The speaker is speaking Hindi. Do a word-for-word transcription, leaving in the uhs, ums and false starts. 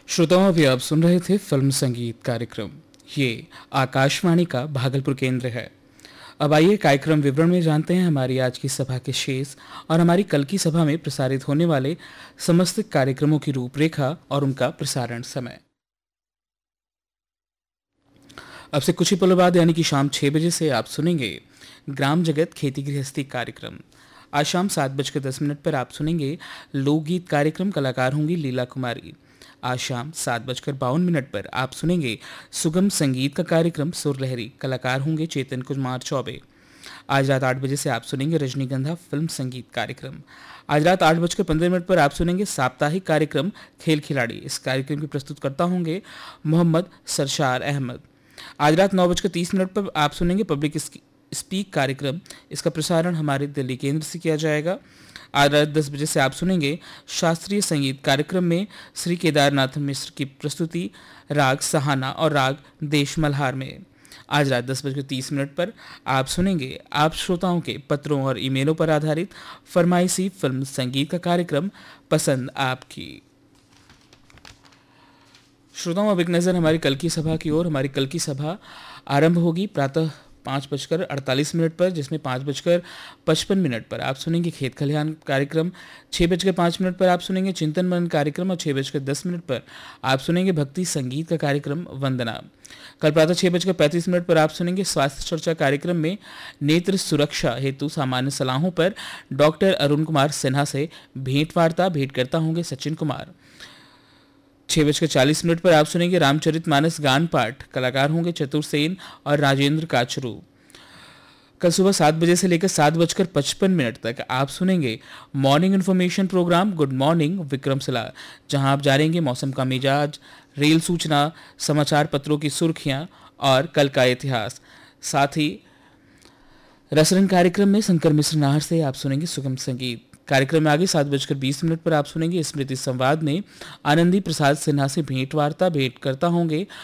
श्रोताओं, अभी आप सुन रहे थे फिल्म संगीत कार्यक्रम। ये आकाशवाणी का भागलपुर केंद्र है। अब आइए कार्यक्रम विवरण में जानते हैं हमारी आज की सभा के शेष और हमारी कल की सभा में प्रसारित होने वाले समस्त कार्यक्रमों की रूपरेखा और उनका प्रसारण समय। अब से कुछ ही पलों बाद यानी कि शाम छह बजे से आप सुनेंगे ग्राम जगत खेती गृहस्थी कार्यक्रम। आज शाम सात बजकर दस मिनट पर आप सुनेंगे लोकगीत कार्यक्रम, कलाकार होंगी लीला कुमारी। आज शाम सात बजकर बावन मिनट पर आप सुनेंगे सुगम संगीत का कार्यक्रम सुरलहरी, कलाकार होंगे चेतन कुमार चौबे। आज रात आठ बजे से आप सुनेंगे रजनीगंधा फिल्म संगीत कार्यक्रम। आज रात आठ बजकर पंद्रह मिनट पर आप सुनेंगे साप्ताहिक कार्यक्रम खेल खिलाड़ी। इस कार्यक्रम के प्रस्तुतकर्ता होंगे मोहम्मद सरशार अहमद। आज रात नौ बजकर तीस मिनट पर आप सुनेंगे पब्लिक स्पीक कार्यक्रम। इसका प्रसारण हमारे दिल्ली केंद्र से किया जाएगा। आज रात दस बजे से आप सुनेंगे शास्त्रीय संगीत कार्यक्रम में श्री केदारनाथ मिश्र की प्रस्तुति राग सहाना और राग देश मल्हार में। आज रात दस बजकर तीस मिनट पर आप सुनेंगे आप श्रोताओं के पत्रों और ईमेलों पर आधारित फरमाइशी फिल्म संगीत का कार्यक्रम पसंद आपकी। श्रोताओं, अब एक नज़र हमारी कल की सभा की ओर। हमारी कल की सभा आरंभ होगी प्रातः पाँच बजकर अड़तालीस मिनट पर, जिसमें पाँच बजकर पचपन मिनट पर आप सुनेंगे खेत खलिहान कार्यक्रम। छः बजकर पाँच मिनट पर आप सुनेंगे चिंतन मनन कार्यक्रम और छः बजकर दस मिनट पर आप सुनेंगे भक्ति संगीत का कार्यक्रम वंदना। कल प्रातः छः बजकर पैंतीस मिनट पर आप सुनेंगे स्वास्थ्य चर्चा कार्यक्रम में नेत्र सुरक्षा हेतु सामान्य सलाहों पर डॉक्टर अरुण कुमार सिन्हा से भेंट वार्ता। भेंटकर्ता होंगे सचिन कुमार। छः बजकर चालीस मिनट पर आप सुनेंगे रामचरितमानस गान पाठ, कलाकार होंगे चतुर सेन और राजेंद्र काचरू। कल सुबह सात बजे से लेकर सात बजकर पचपन मिनट तक आप सुनेंगे morning information programme good morning Vikramshila, जहां आप जानेंगे मौसम का मिजाज, रेल सूचना, समाचार पत्रों की सुर्खियां और कल का इतिहास। साथ ही रसरंग कार्यक्रम में शंकर मिश्र नाहर से आप सुनेंगे सुगम संगीत। कार्यक्रम में आगे सात बजकर बीस मिनट पर आप सुनेंगे स्मृति संवाद में आनंदी प्रसाद सिन्हा से भेंट वार्ता। भेंट करता होंगे